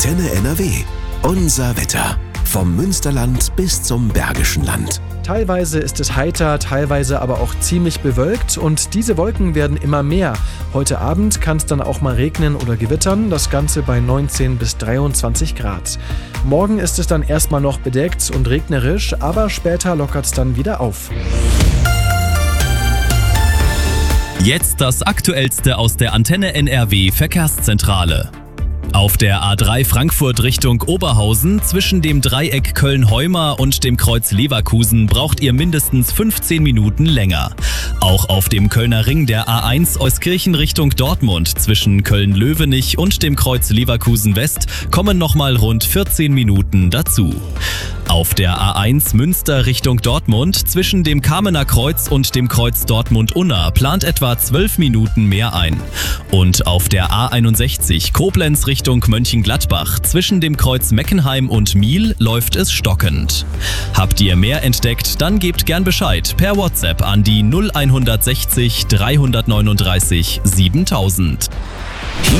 Antenne NRW. Unser Wetter. Vom Münsterland bis zum Bergischen Land. Teilweise ist es heiter, teilweise aber auch ziemlich bewölkt und diese Wolken werden immer mehr. Heute Abend kann es dann auch mal regnen oder gewittern, das Ganze bei 19 bis 23 Grad. Morgen ist es dann erstmal noch bedeckt und regnerisch, aber später lockert es dann wieder auf. Jetzt das Aktuellste aus der Antenne NRW Verkehrszentrale. Auf der A3 Frankfurt Richtung Oberhausen zwischen dem Dreieck Köln-Heumar und dem Kreuz Leverkusen braucht ihr mindestens 15 Minuten länger. Auch auf dem Kölner Ring der A1 Euskirchen Richtung Dortmund zwischen Köln-Löwenich und dem Kreuz Leverkusen West kommen nochmal rund 14 Minuten dazu. Auf der A1 Münster Richtung Dortmund zwischen dem Kamener Kreuz und dem Kreuz Dortmund-Unna plant etwa 12 Minuten mehr ein. Und auf der A61 Koblenz Richtung Mönchengladbach zwischen dem Kreuz Meckenheim und Miel läuft es stockend. Habt ihr mehr entdeckt, dann gebt gern Bescheid per WhatsApp an die 0160 339 7000.